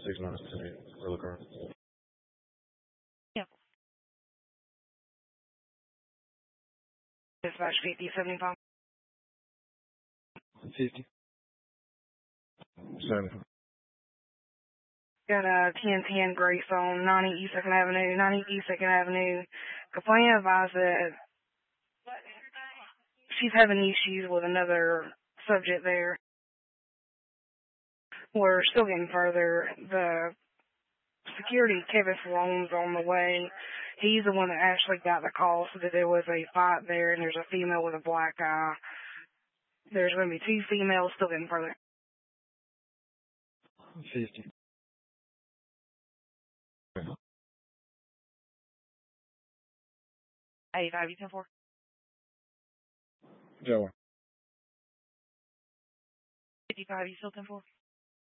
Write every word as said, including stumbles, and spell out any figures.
six minus ten eight. Early car. Yeah. Dispatch fifty seventy-five. Fifty. Seventy. Got a ten ten Greystone, ninety East Second Avenue, ninety East Second Avenue. Complaint advised that she's having issues with another subject there. We're still getting further. The security, Kevin Salone's on the way. He's the one that actually got the call so that there was a fight there and there's a female with a black eye. There's going to be two females still getting further. Fifty. eighty-five, you ten four? Joe. fifty-five, you still ten four?